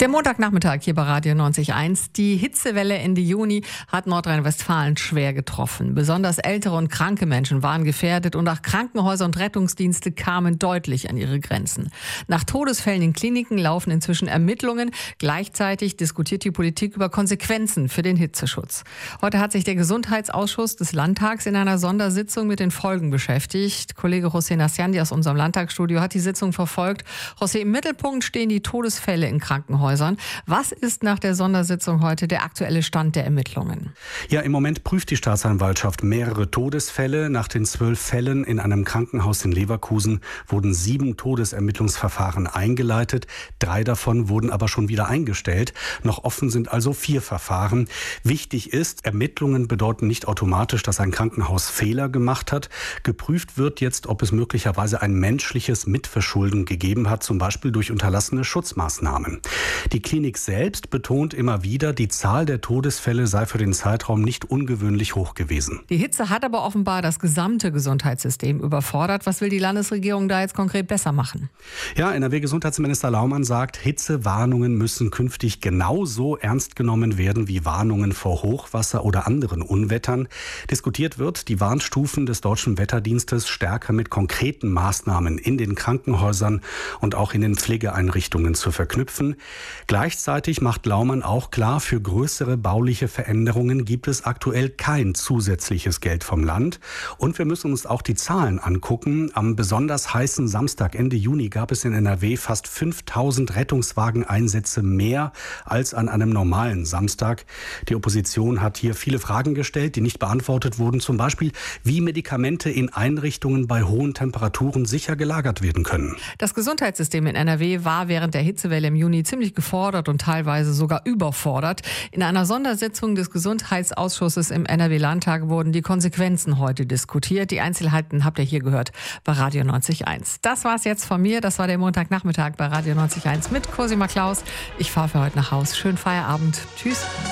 Der Montagnachmittag hier bei Radio 90.1. Die Hitzewelle Ende Juni hat Nordrhein-Westfalen schwer getroffen. Besonders ältere und kranke Menschen waren gefährdet und auch Krankenhäuser und Rettungsdienste kamen deutlich an ihre Grenzen. Nach Todesfällen in Kliniken laufen inzwischen Ermittlungen. Gleichzeitig diskutiert die Politik über Konsequenzen für den Hitzeschutz. Heute hat sich der Gesundheitsausschuss des Landtags in einer Sondersitzung mit den Folgen beschäftigt. Kollege José Nassiandi aus unserem Landtagsstudio hat die Sitzung verfolgt. José, im Mittelpunkt stehen die Todesfälle in Krankenhäusern. Was ist nach der Sondersitzung heute der aktuelle Stand der Ermittlungen? Ja, im Moment prüft die Staatsanwaltschaft mehrere Todesfälle. Nach den 12 Fällen in einem Krankenhaus in Leverkusen wurden 7 Todesermittlungsverfahren eingeleitet. 3 davon wurden aber schon wieder eingestellt. Noch offen sind also 4 Verfahren. Wichtig ist, Ermittlungen bedeuten nicht automatisch, dass ein Krankenhaus Fehler gemacht hat. Geprüft wird jetzt, ob es möglicherweise ein menschliches Mitverschulden gegeben hat, zum Beispiel durch unterlassene Schutzmaßnahmen. Die Klinik selbst betont immer wieder, die Zahl der Todesfälle sei für den Zeitraum nicht ungewöhnlich hoch gewesen. Die Hitze hat aber offenbar das gesamte Gesundheitssystem überfordert. Was will die Landesregierung da jetzt konkret besser machen? Ja, NRW-Gesundheitsminister Laumann sagt, Hitzewarnungen müssen künftig genauso ernst genommen werden wie Warnungen vor Hochwasser oder anderen Unwettern. Diskutiert wird, die Warnstufen des Deutschen Wetterdienstes stärker mit konkreten Maßnahmen in den Krankenhäusern und auch in den Pflegeeinrichtungen zu verknüpfen. Gleichzeitig macht Laumann auch klar, für größere bauliche Veränderungen gibt es aktuell kein zusätzliches Geld vom Land. Und wir müssen uns auch die Zahlen angucken. Am besonders heißen Samstag Ende Juni gab es in NRW fast 5000 Rettungswageneinsätze mehr als an einem normalen Samstag. Die Opposition hat hier viele Fragen gestellt, die nicht beantwortet wurden. Zum Beispiel, wie Medikamente in Einrichtungen bei hohen Temperaturen sicher gelagert werden können. Das Gesundheitssystem in NRW war während der Hitzewelle im Juni ziemlich gefordert und teilweise sogar überfordert. In einer Sondersitzung des Gesundheitsausschusses im NRW-Landtag wurden die Konsequenzen heute diskutiert. Die Einzelheiten habt ihr hier gehört bei Radio 90.1. Das war's jetzt von mir. Das war der Montagnachmittag bei Radio 90.1 mit Cosima Klaus. Ich fahre für heute nach Haus. Schönen Feierabend. Tschüss.